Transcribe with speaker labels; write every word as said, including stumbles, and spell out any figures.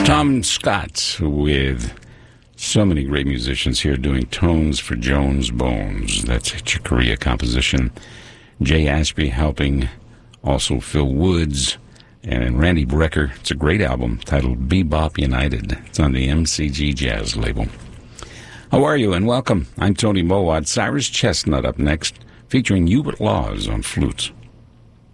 Speaker 1: Tom Scott with so many great musicians here doing tones for Jones Bones. That's a Chick Corea composition. Jay Ashby helping, also Phil Woods, and Randy Brecker. It's a great album titled Bebop United. It's on the M C G Jazz label. How are you, and welcome. I'm Tony Mowat. Cyrus Chestnut up next, featuring Hubert Laws on flute.